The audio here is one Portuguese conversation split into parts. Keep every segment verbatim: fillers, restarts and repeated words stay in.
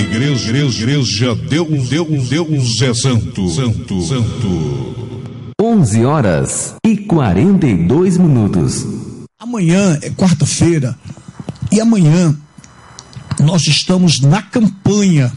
igreja, igreja, igreja, Deus, Deus, Deus é santo, santo, santo. onze horas e quarenta e dois minutos. Amanhã é quarta-feira e amanhã nós estamos na campanha.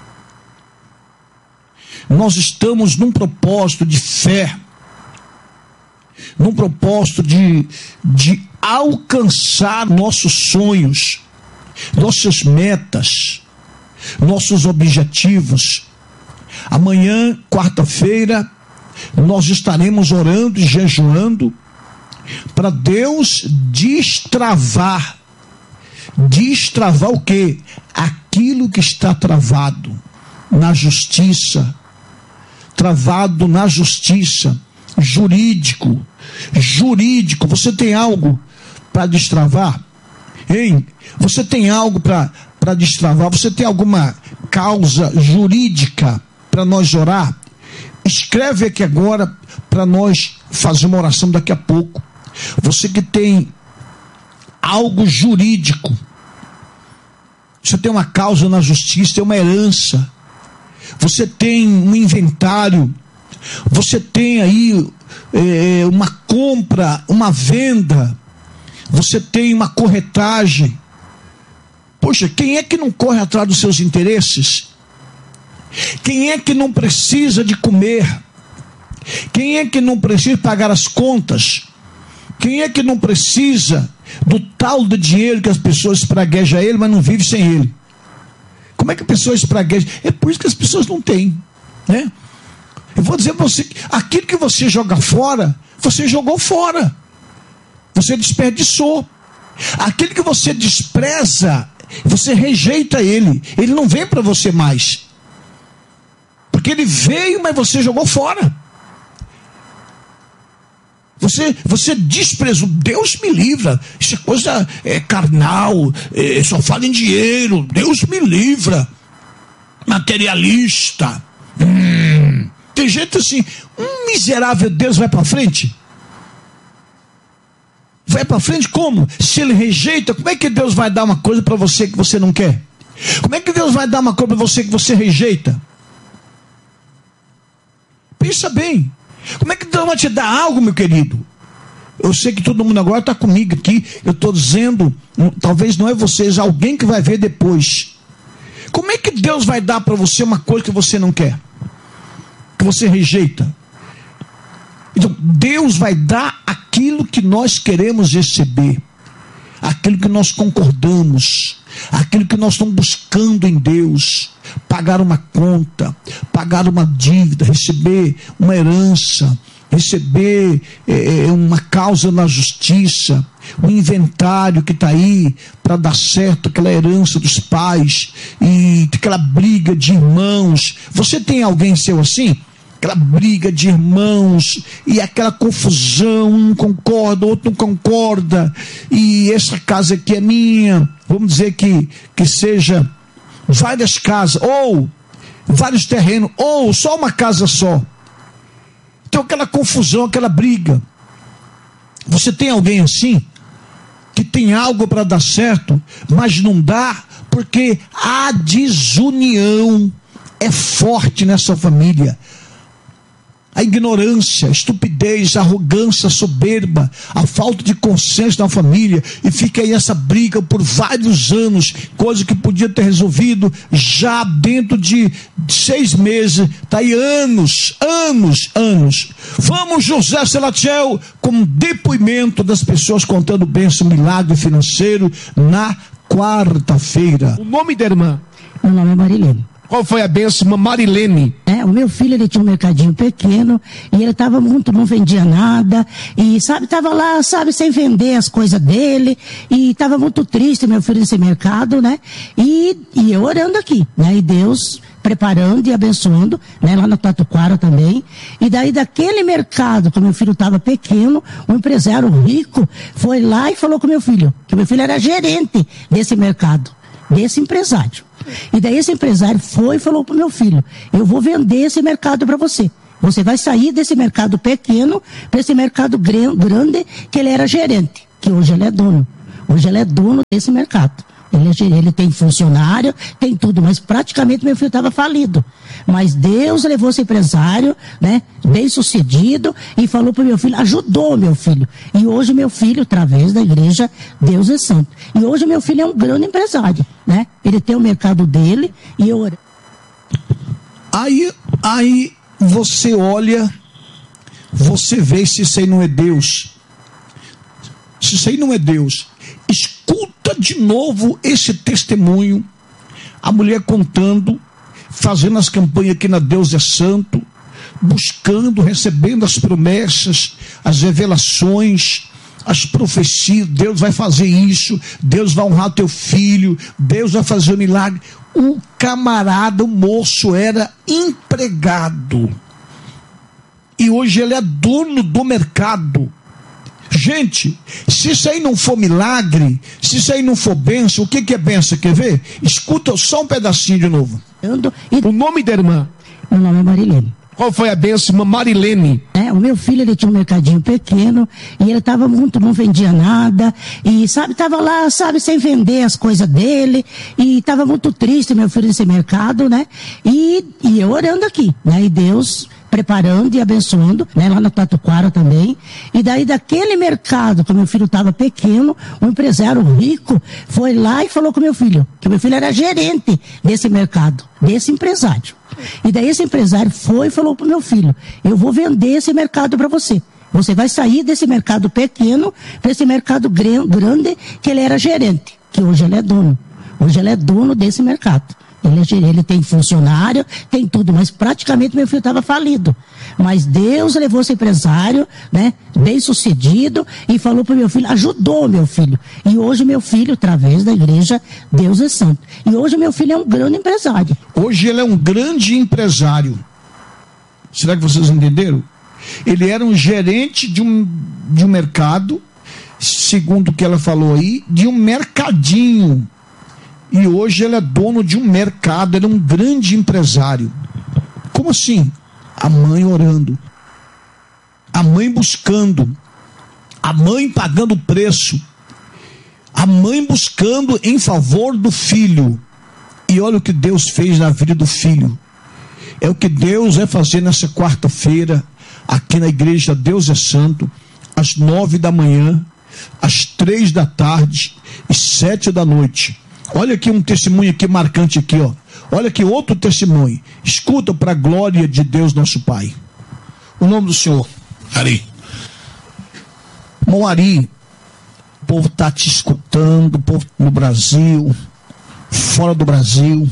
Nós estamos num propósito de fé, num propósito de, de alcançar nossos sonhos, nossas metas, nossos objetivos. Amanhã, quarta-feira, nós estaremos orando e jejuando para Deus destravar. Destravar o quê? Aquilo que está travado na justiça, travado na justiça, jurídico, jurídico. Você tem algo para destravar? Hein? Você tem algo para para destravar? Você tem alguma causa jurídica para nós orar? Escreve aqui agora para nós fazer uma oração daqui a pouco. Você que tem algo jurídico, você tem uma causa na justiça, tem uma herança, você tem um inventário, você tem aí é, uma compra, uma venda, você tem uma corretagem. Poxa, quem é que não corre atrás dos seus interesses? Quem é que não precisa de comer? Quem é que não precisa pagar as contas? Quem é que não precisa do tal do dinheiro que as pessoas espraguejam ele, mas não vive sem ele? Como é que a pessoa espragueja? É por isso que as pessoas não têm, né? Eu vou dizer para você, aquilo que você joga fora, você jogou fora. Você desperdiçou. Aquilo que você despreza, você rejeita ele. Ele não vem para você mais. Porque ele veio, mas você jogou fora. Você, você desprezou. Deus me livra. Isso é coisa é, carnal. É, só fala em dinheiro. Deus me livra. Materialista. Hum, tem gente assim. Um miserável Deus vai para frente? Vai para frente como? Se ele rejeita, como é que Deus vai dar uma coisa para você que você não quer? Como é que Deus vai dar uma coisa para você que você rejeita? Pensa bem. Como é que Deus vai te dar algo, meu querido? Eu sei que todo mundo agora está comigo aqui. Eu estou dizendo, talvez não é vocês, alguém que vai ver depois. Como é que Deus vai dar para você uma coisa que você não quer? Que você rejeita? Então, Deus vai dar aquilo que nós queremos receber, aquilo que nós concordamos, aquilo que nós estamos buscando em Deus. Pagar uma conta, pagar uma dívida, receber uma herança, receber é, uma causa na justiça, um inventário que está aí para dar certo, aquela herança dos pais, e aquela briga de irmãos. Você tem alguém seu assim? Aquela briga de irmãos e aquela confusão, um concorda, outro não concorda, e essa casa aqui é minha. Vamos dizer que, que seja várias casas, ou vários terrenos, ou só uma casa só. Então aquela confusão, aquela briga. Você tem alguém assim, que tem algo para dar certo, mas não dá, porque a desunião é forte nessa família. A ignorância, a estupidez, a arrogância, a soberba, a falta de consenso na família, e fica aí essa briga por vários anos, coisa que podia ter resolvido já dentro de seis meses, está aí anos, anos, anos. Vamos, José Selatiel, com depoimento das pessoas contando bênção, milagre financeiro na quarta-feira. O nome da irmã? Meu nome é Marilene. Qual foi a bênção, Marilene? É, o meu filho, ele tinha um mercadinho pequeno, e ele estava muito, não vendia nada, e sabe, estava lá, sabe, sem vender as coisas dele, e estava muito triste, meu filho, nesse mercado, né, e, e eu orando aqui, né, e Deus preparando e abençoando, né, lá na Tatuquara também, e daí daquele mercado, que o meu filho estava pequeno, um empresário rico foi lá e falou com o meu filho, que o meu filho era gerente desse mercado, desse empresário. E daí esse empresário foi e falou para o meu filho, eu vou vender esse mercado para você. Você vai sair desse mercado pequeno para esse mercado grande, que ele era gerente, que hoje ele é dono. Hoje ele é dono desse mercado. Ele, é, ele tem funcionário, tem tudo, mas praticamente meu filho estava falido. Mas Deus levou esse empresário, né, bem sucedido, e falou para o meu filho, ajudou meu filho. E hoje meu filho, através da igreja, Deus é Santo. E hoje meu filho é um grande empresário, né? Ele tem o mercado dele e eu... Aí, aí você olha, você vê se isso aí não é Deus. Se isso aí não é Deus, escuta de novo esse testemunho, a mulher contando, fazendo as campanhas aqui na Deus é Santo, buscando, recebendo as promessas, as revelações, as profecias. Deus vai fazer isso, Deus vai honrar teu filho, Deus vai fazer o milagre. O camarada, o moço, era empregado e hoje ele é dono do mercado. Gente, se isso aí não for milagre, se isso aí não for bênção, o que que é bênção? Quer ver? Escuta só um pedacinho de novo. O nome da irmã? Meu nome é Marilene. Qual foi a bênção, Marilene? É, o meu filho, ele tinha um mercadinho pequeno e ele estava muito, não vendia nada e, sabe, estava lá, sabe, sem vender as coisas dele e estava muito triste, meu filho, nesse mercado, né? E, e eu orando aqui, né? E Deus preparando e abençoando, né? Lá na Tatuquara também. E daí, daquele mercado que meu filho estava pequeno, um empresário rico foi lá e falou com meu filho, que meu filho era gerente desse mercado, desse empresário. E daí esse empresário foi e falou pro meu filho, eu vou vender esse mercado para você. Você vai sair desse mercado pequeno para esse mercado grande, que ele era gerente, que hoje ele é dono. Hoje ele é dono desse mercado. Ele, é, ele tem funcionário, tem tudo, mas praticamente meu filho estava falido. Mas Deus levou esse empresário, né, bem sucedido, e falou para o meu filho, ajudou meu filho. E hoje meu filho, através da igreja, Deus é Santo. E hoje meu filho é um grande empresário. Hoje ele é um grande empresário. Será que vocês entenderam? Ele era um gerente de um, de um mercado, segundo o que ela falou aí, de um mercadinho. E hoje ele é dono de um mercado, ele é um grande empresário. Como assim? A mãe orando, a mãe buscando, a mãe pagando o preço, a mãe buscando em favor do filho. E olha o que Deus fez na vida do filho. É o que Deus vai fazer nessa quarta-feira, aqui na igreja Deus é Santo, às nove da manhã, às três da tarde e sete da noite. Olha aqui um testemunho aqui marcante aqui, ó. Olha aqui outro testemunho. Escuta para a glória de Deus nosso Pai. O nome do senhor? Ari. Bom, Ari, o povo está te escutando, o povo no Brasil, fora do Brasil,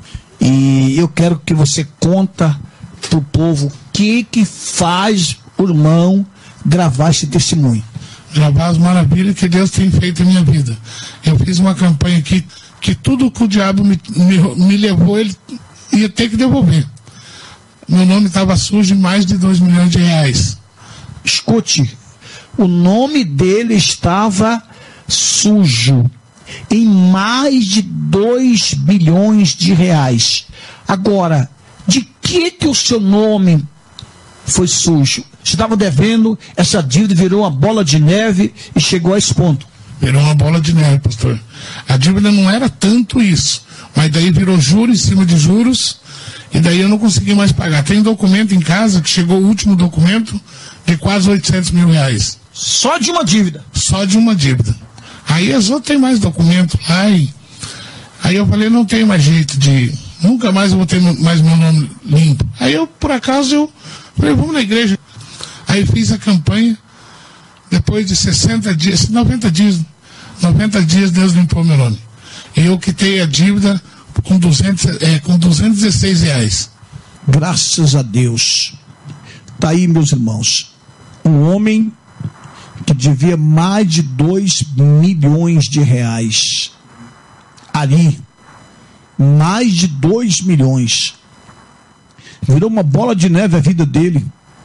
e eu quero que você conta para o povo o que que faz o irmão gravar esse testemunho. Gravar as maravilhas que Deus tem feito em minha vida. Eu fiz uma campanha aqui que tudo que o diabo me, me, me levou, ele ia ter que devolver. Meu nome estava sujo em mais de dois milhões de reais. Escute, o nome dele estava sujo em mais de dois bilhões de reais. Agora, de que que o seu nome foi sujo? Você estava devendo, essa dívida virou uma bola de neve e chegou a esse ponto. Virou uma bola de neve, pastor. A dívida não era tanto isso, mas daí virou juros em cima de juros, e daí eu não consegui mais pagar. Tem documento em casa, que chegou o último documento, de quase oitocentos mil reais. Só de uma dívida? Só de uma dívida. Aí as outras têm mais documento lá, e aí eu falei, não tem mais jeito de... Nunca mais eu vou ter mais meu nome limpo. Aí eu, por acaso, eu falei, vamos na igreja. Aí fiz a campanha, depois de sessenta dias, noventa dias, noventa dias Deus limpou meu nome. E eu quitei a dívida com, duzentos, é, com duzentos e dezesseis reais. Graças a Deus. Está aí, meus irmãos, um homem que devia mais de dois milhões de reais. Ali, mais de dois milhões. Virou uma bola de neve a vida dele.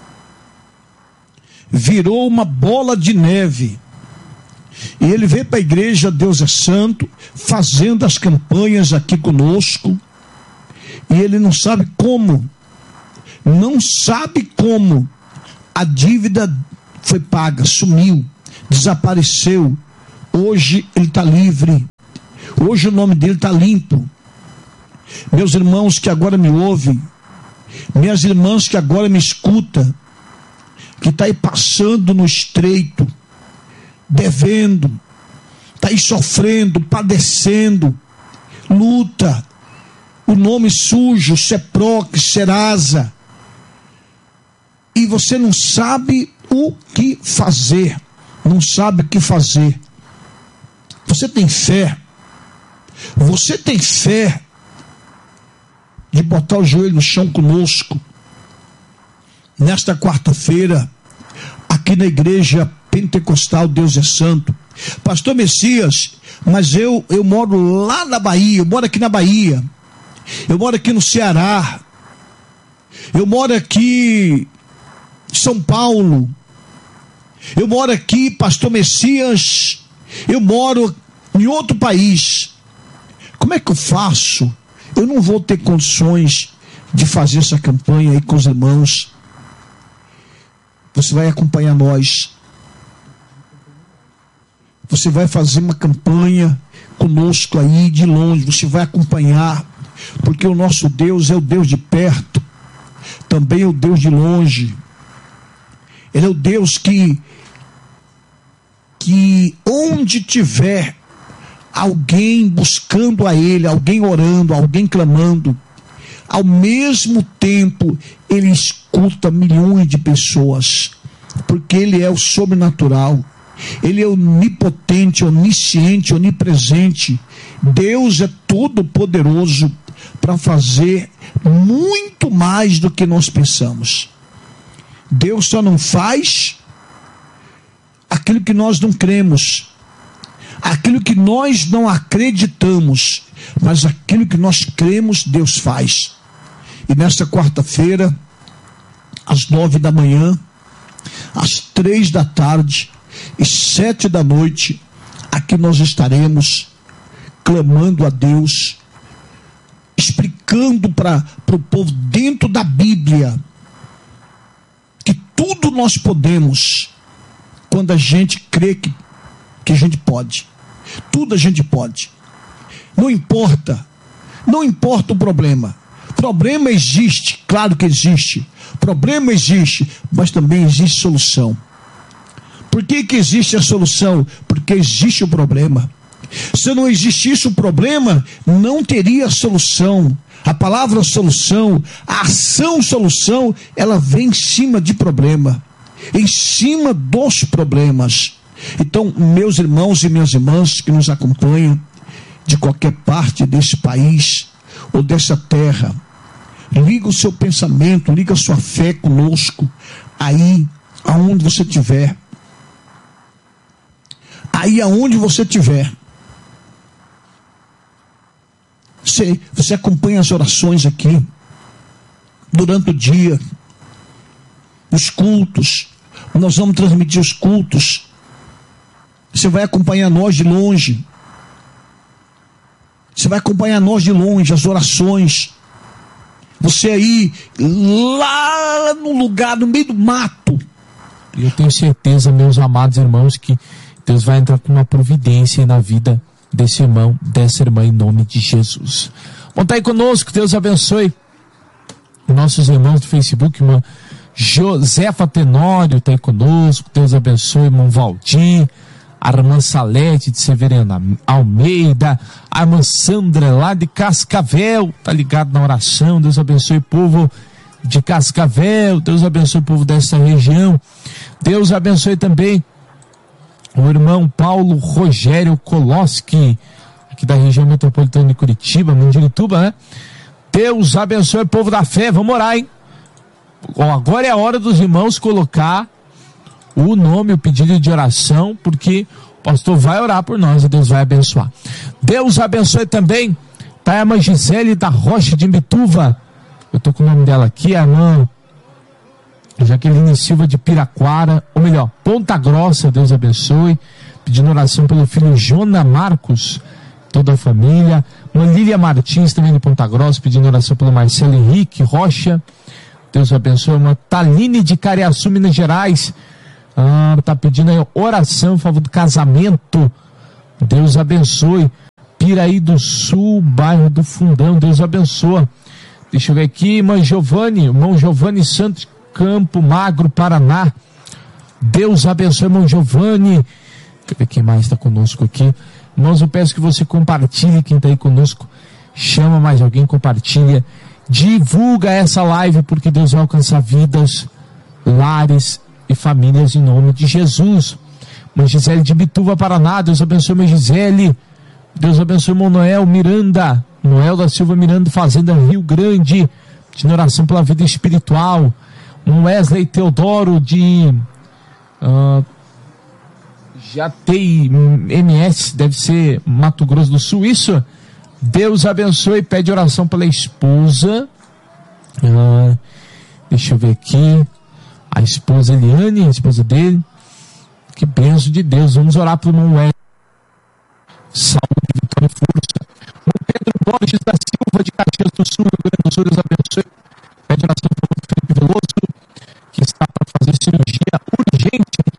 Virou uma bola de neve. E ele veio para a igreja Deus é Santo, fazendo as campanhas aqui conosco. E ele não sabe como, não sabe como a dívida foi paga, sumiu, desapareceu. Hoje ele está livre. Hoje o nome dele está limpo. Meus irmãos que agora me ouvem, minhas irmãs que agora me escutam, que está aí passando no estreito, devendo, está aí sofrendo, padecendo, luta, o nome sujo, Seproc, Serasa, e você não sabe o que fazer, não sabe o que fazer. Você tem fé, você tem fé de botar o joelho no chão conosco, nesta quarta-feira, aqui na igreja pentecostal Deus é Santo. Pastor Messias, mas eu, eu moro lá na Bahia, eu moro aqui na Bahia, eu moro aqui no Ceará, eu moro aqui em São Paulo, eu moro aqui, Pastor Messias, eu moro em outro país. Como é que eu faço? Eu não vou ter condições de fazer essa campanha aí com os irmãos. Você vai acompanhar nós. Você vai fazer uma campanha conosco aí de longe. Você vai acompanhar, porque o nosso Deus é o Deus de perto, também é o Deus de longe. Ele é o Deus que, que onde tiver alguém buscando a Ele, alguém orando, alguém clamando, ao mesmo tempo Ele escuta milhões de pessoas, porque Ele é o sobrenatural, Ele é onipotente, onisciente, onipresente. Deus é todo poderoso para fazer muito mais do que nós pensamos. Deus só não faz aquilo que nós não cremos, aquilo que nós não acreditamos, mas aquilo que nós cremos, Deus faz. E nesta quarta-feira, às nove da manhã, às três da tarde e sete da noite, aqui nós estaremos clamando a Deus, explicando para o povo dentro da Bíblia que tudo nós podemos quando a gente crê que, que a gente pode. Tudo a gente pode. Não importa, não importa o problema. Problema existe, claro que existe. Problema existe, mas também existe solução. Por que que existe a solução? Porque existe o problema. Se não existisse o problema, não teria solução. A palavra solução, a ação solução, ela vem em cima de problema, em cima dos problemas. Então, meus irmãos e minhas irmãs que nos acompanham de qualquer parte desse país ou dessa terra, liga o seu pensamento, liga a sua fé conosco, aí aonde você estiver, aí aonde você estiver. Você, você acompanha as orações aqui, durante o dia, os cultos, nós vamos transmitir os cultos, você vai acompanhar nós de longe, você vai acompanhar nós de longe, as orações, você aí, lá no lugar, no meio do mato. Eu tenho certeza, meus amados irmãos, que Deus vai entrar com uma providência na vida desse irmão, dessa irmã, em nome de Jesus. Bom, tá aí conosco, Deus abençoe nossos irmãos do Facebook, irmã Josefa Tenório tá aí conosco, Deus abençoe, irmão Valdir, a irmã Salete de Severina Almeida, a irmã Sandra lá de Cascavel, tá ligado na oração. Deus abençoe o povo de Cascavel, Deus abençoe o povo dessa região. Deus abençoe também o irmão Paulo Rogério Koloski, aqui da região metropolitana de Curitiba, Mandirituba, né? Deus abençoe o povo da fé. Vamos orar, hein? Agora é a hora dos irmãos colocar o nome, o pedido de oração, porque o pastor vai orar por nós e Deus vai abençoar. Deus abençoe também tá a irmã Gisele da Rocha de Imbituva, eu tô com o nome dela aqui, a irmã Jaqueline Silva de Piraquara, ou melhor, Ponta Grossa, Deus abençoe, pedindo oração pelo filho Jona Marcos, toda a família. Uma Lília Martins também de Ponta Grossa, pedindo oração pelo Marcelo Henrique Rocha, Deus abençoe. Uma Taline de Cariaçu, Minas Gerais, ah, tá pedindo aí oração em favor do casamento, Deus abençoe. Piraí do Sul, bairro do Fundão. Deus abençoe. Deixa eu ver aqui, irmã Giovanni, irmão Giovanni Santos, Campo Magro, Paraná. Deus abençoe, irmão Giovanni. Deixa eu ver quem mais está conosco aqui. Irmãos, eu peço que você compartilhe, quem está aí conosco. Chama mais alguém, compartilha. Divulga essa live, porque Deus vai alcançar vidas, lares e famílias em nome de Jesus. Irmã Gisele de Bituva, Paraná. Deus abençoe, irmã Gisele. Deus abençoe, irmão Noel Miranda. Noel da Silva Miranda, Fazenda Rio Grande. De oração pela vida espiritual. Um Wesley Teodoro de uh, já tem M S, deve ser Mato Grosso do Sul, isso? Deus abençoe, pede oração pela esposa. Uh, deixa eu ver aqui. A esposa Eliane, a esposa dele. Que bênção de Deus. Vamos orar pelo irmão Wesley. Saúde, vitória e força. O Pedro Borges da Silva, de Caxias do Sul, Rio Grande do Sul, Deus abençoe. Pede oração pelo Felipe Veloso, que está para fazer cirurgia urgente